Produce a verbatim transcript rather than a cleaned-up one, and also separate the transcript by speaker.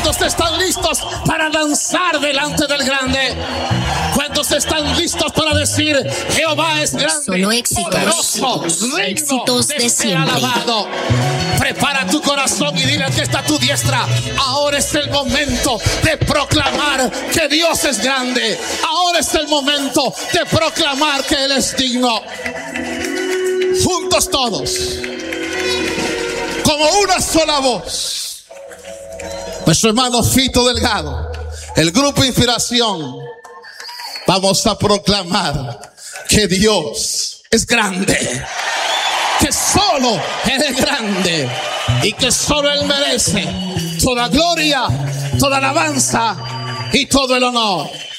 Speaker 1: ¿Cuántos están listos para danzar delante del grande? ¿Cuántos están listos para decir Jehová es grande?
Speaker 2: Solo éxitos,
Speaker 1: poderoso,
Speaker 2: éxitos de, de siempre.
Speaker 1: Alabado. Prepara tu corazón y dile al que está a tu diestra: ahora es el momento de proclamar que Dios es grande. Ahora es el momento de proclamar que Él es digno. Juntos todos, como una sola voz. Nuestro hermano Fito Delgado, el grupo Inspiración, vamos a proclamar que Dios es grande, que solo Él es grande y que solo Él merece toda gloria, toda alabanza y todo el honor.